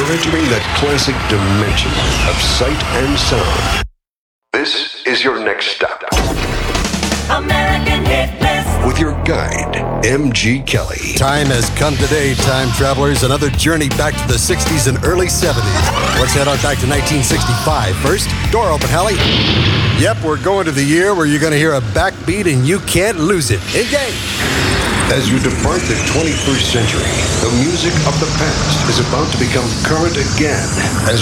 You're entering that classic dimension of sight and sound. This is your next stop. American Hit List. With your guide, M.G. Kelly. Time has come today, time travelers. Another journey back to the 60s and early 70s. Let's head on back to 1965. First, door open, Hallie. Yep, we're going to the year where you're going to hear a backbeat and you can't lose it. Engage! As you depart the 21st century, the music of the past is about to become current again as